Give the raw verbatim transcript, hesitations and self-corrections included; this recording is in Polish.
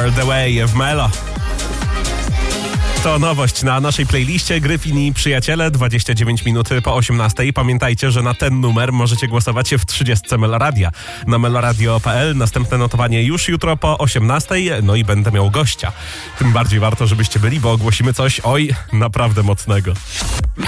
More The Way w Melo. To nowość na naszej playliście Gryfin i Przyjaciele, dwadzieścia dziewięć minut po osiemnastej. Pamiętajcie, że na ten numer możecie głosować w trzydziestce Meloradia. Na meloradio kropka p l następne notowanie już jutro po osiemnastej, no i będę miał gościa. Tym bardziej warto, żebyście byli, bo ogłosimy coś, oj, naprawdę mocnego.